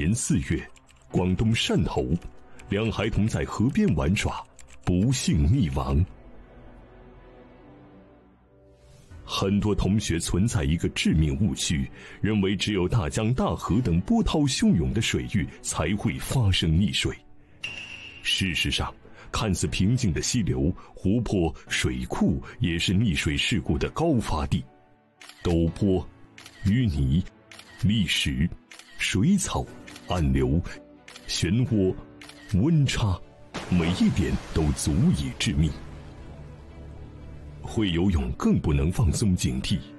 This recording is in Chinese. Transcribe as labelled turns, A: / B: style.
A: 年4月，广东汕头，2孩童在河边玩耍，不幸溺亡。很多同学存在一个致命误区，认为只有大江大河等波涛汹涌的水域才会发生溺水。事实上，看似平静的溪流、湖泊、水库也是溺水事故的高发地。陡坡、淤泥、砾石、水草、暗流、漩涡、温差，每一点都足以致命。会游泳更不能放松警惕，